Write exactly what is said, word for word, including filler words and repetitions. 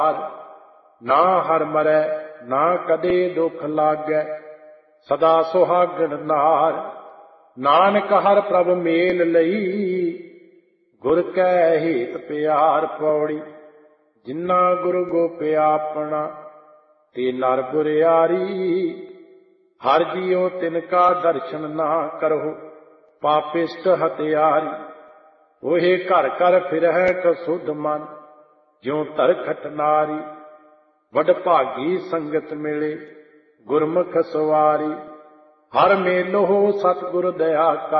ਨਾ ਹਰ ਮਰੈ ਨਾ ਕਦੇ ਦੁਖ ਲਾਗੈ, ਸਦਾ ਸੁਹਾਗਣ ਨਾਰ। ਨਾਨਕ ਹਰ ਪ੍ਰਭ ਮੇਲ ਲਈ, ਗੁਰ ਕੈ ਹੇਤ ਪਿਆਰ। ਪੌੜੀ ਜਿਨਾ ਗੁਰ ਗੋਪਿਆ ਆਪਣਾ, ਤੇ ਨਰ ਬੁਰਿਆਰੀ। ਹਰ ਜੀਉ ਤਿਨ ਕਾ ਦਰਸ਼ਨ ਨਾ ਕਰਹੁ, ਪਾਪਿਸ਼ਟ ਹਤਿਆਰੀ। ਉਹੇ ਘਰ ਘਰ ਫਿਰਹਿ ਕਸੁਧ ਮਨ, ਜਿਉ ਧਰਖਟ ਨਾਰੀ। ਵਡ ਭਾਗੀ ਸੰਗਤ ਮਿਲੇ, ਗੁਰਮੁਖ ਸਵਾਰੀ। ਹਰ ਮੇਲੋ ਸਤਿਗੁਰ ਦਇਆ ਕਰ,